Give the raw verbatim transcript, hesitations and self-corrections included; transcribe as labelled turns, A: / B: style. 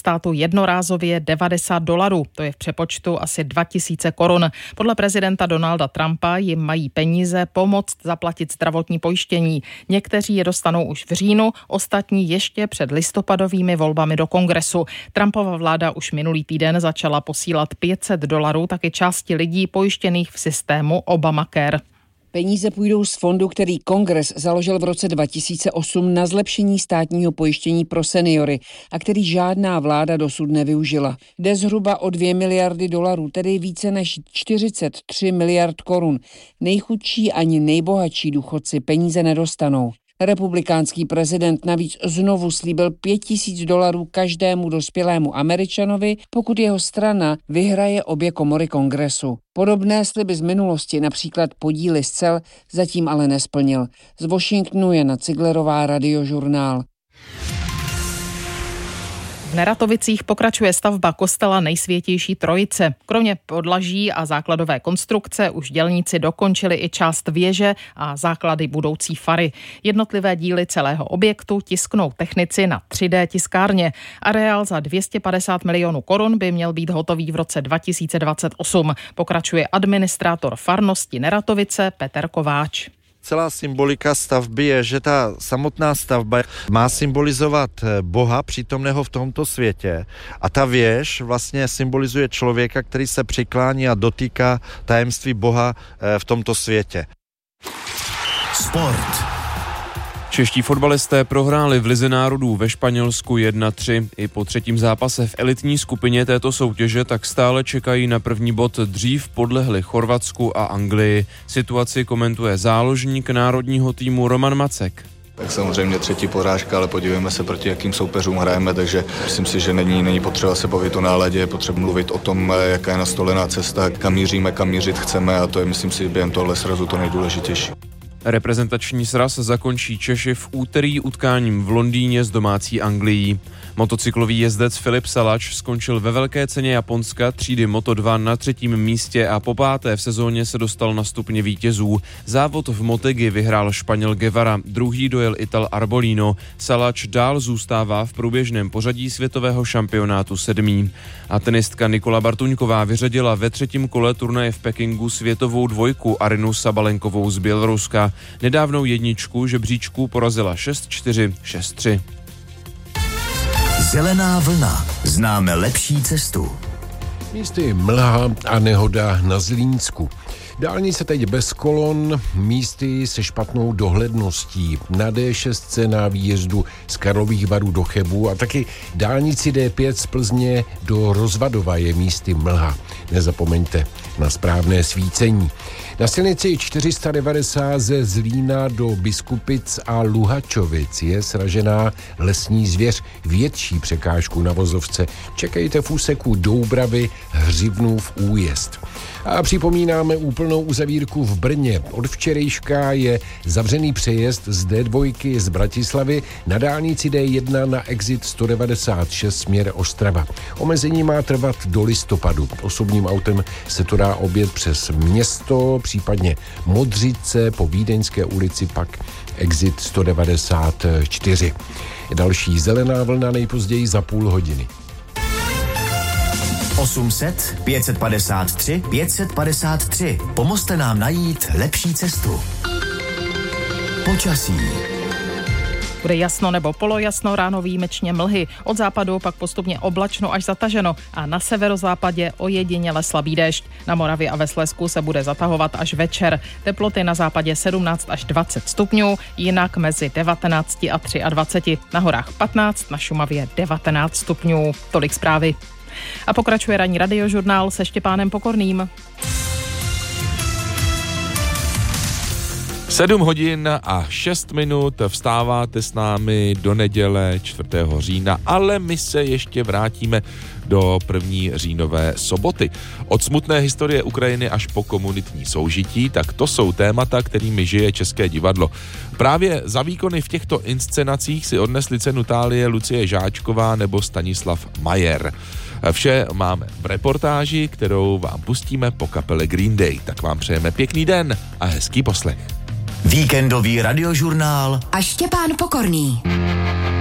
A: státu jednorázově devadesát dolarů, to je v přepočtu asi dva tisíce korun. Podle prezidenta Donalda Trumpa jim mají peníze pomoct zaplatit zdravotní pojištění. Někteří je dostanou už v říjnu, ostatní ještě před listopadovými volbami do kongresu. Trumpova vláda už minulý týden začala posílat pět set dolarů taky části lidí pojištěných v systému Obamacare.
B: Peníze půjdou z fondu, který kongres založil v roce dva tisíce osm na zlepšení státního pojištění pro seniory a který žádná vláda dosud nevyužila. Jde zhruba o dvě miliardy dolarů, tedy více než čtyřicet tři miliard korun. Nejchudší ani nejbohatší důchodci peníze nedostanou. Republikánský prezident navíc znovu slíbil pět tisíc dolarů každému dospělému Američanovi, pokud jeho strana vyhraje obě komory kongresu. Podobné sliby z minulosti, například podíly z cel, zatím ale nesplnil. Z Washingtonu Jana Ciglerová, Radiožurnál.
A: V Neratovicích pokračuje stavba kostela Nejsvětější Trojice. Kromě podlaží a základové konstrukce už dělníci dokončili i část věže a základy budoucí fary. Jednotlivé díly celého objektu tisknou technici na tři dé tiskárně. Areál za dvě stě padesát milionů korun by měl být hotový v roce dva tisíce dvacet osm. Pokračuje administrátor farnosti Neratovice Petr Kováč.
C: Celá symbolika stavby je, že ta samotná stavba má symbolizovat Boha přítomného v tomto světě a ta věž vlastně symbolizuje člověka, který se přiklání a dotýká tajemství Boha v tomto světě.
D: Sport.
E: Čeští fotbalisté prohráli v Lize národů ve Španělsku jedna tři. I po třetím zápase v elitní skupině této soutěže tak stále čekají na první bod, dřív podlehli Chorvatsku a Anglii. Situaci komentuje záložník národního týmu Roman Macek.
F: Tak samozřejmě třetí porážka, ale podívejme se, proti jakým soupeřům hrajeme, takže myslím si, že není, není potřeba se bavit o náladě, je potřeba mluvit o tom, jaká je nastolená cesta, kam míříme, kam mířit chceme a to je, myslím si, během tohle srazu to nejdůležitější.
E: Reprezentační sraz zakončí Češi v úterý utkáním v Londýně s domácí Anglií. Motocyklový jezdec Filip Salač skončil ve velké ceně Japonska třídy Moto dva na třetím místě a po páté v sezóně se dostal na stupně vítězů. Závod v Motegi vyhrál Španěl Guevara, druhý dojel Ital Arbolino. Salač dál zůstává v průběžném pořadí světového šampionátu sedmý. A tenistka Nikola Bartuňková vyřadila ve třetím kole turnaje v Pekingu světovou dvojku Arinu Sabalenkovou z Běloruska. Nedávnou jedničku žebříčku porazila šest čtyři, šest tři.
D: Zelená vlna. Známe lepší cestu.
G: Místy mlha a nehoda na Zlínsku. Dálnice teď bez kolon, místy se špatnou dohledností. Na dé šest na výjezdu z Karlových Varů do Chebu a taky dálnici dé pět z Plzně do Rozvadova je místy mlha. Nezapomeňte na správné svícení. Na silnici čtyři sta devadesát ze Zlína do Biskupic a Luhačovic je sražená lesní zvěř. Větší překážku na vozovce čekejte v úseku Doubravy Hřivnův újezd. A připomínáme úplnou uzavírku v Brně. Od včerejška je zavřený přejezd z dé dva z Bratislavy na dálnici dé jedna na exit sto devadesát šest směr Ostrava. Omezení má trvat do listopadu. Osobním autem se to dá objet přes město, případně Modřice, po Vídeňské ulici pak exit sto devadesát čtyři. Další zelená vlna nejpozději za půl hodiny.
D: osm set, pět set padesát tři, pět set padesát tři. Pomozte nám najít lepší cestu. Počasí.
A: Bude jasno nebo polojasno, ráno výjimečně mlhy. Od západu pak postupně oblačno až zataženo a na severozápadě ojediněle slabý déšť. Na Moravě a ve Slezsku se bude zatahovat až večer. Teploty na západě sedmnáct až dvacet stupňů, jinak mezi devatenáct a dvacet tři. Na horách patnáct, na Šumavě devatenáct stupňů. Tolik zprávy. A pokračuje ranní radiožurnál se Štěpánem Pokorným.
H: Sedm hodin a šest minut, vstáváte s námi do neděle čtvrtého října, ale my se ještě vrátíme do první říjnové soboty. Od smutné historie Ukrajiny až po komunitní soužití, tak to jsou témata, kterými žije České divadlo. Právě za výkony v těchto inscenacích si odnesli cenu Thálie Lucie Žáčková nebo Stanislav Majer. Vše máme v reportáži, kterou vám pustíme po kapele Green Day. Tak vám přejeme pěkný den a hezký poslech.
D: Víkendový radiožurnál
I: a Štěpán Pokorný.